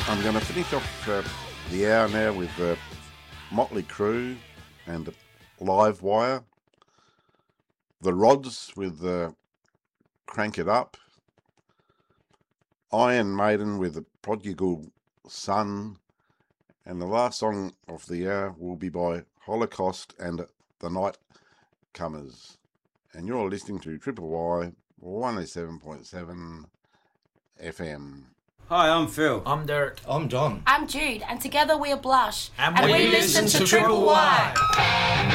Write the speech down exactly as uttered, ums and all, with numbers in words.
I'm going to finish off uh, the hour now with uh, Motley Crue and Live Wire. The Rods with uh, Crank It Up. Iron Maiden with The Prodigal Son. And the last song of the hour will be by Holocaust and The Night Comers. And you're listening to Triple Y one oh seven point seven F M. Hi, I'm Phil. I'm Derek. I'm Don. I'm Jude, and together we are Blush. And, and we, we listen, listen to, to Triple Y. Y.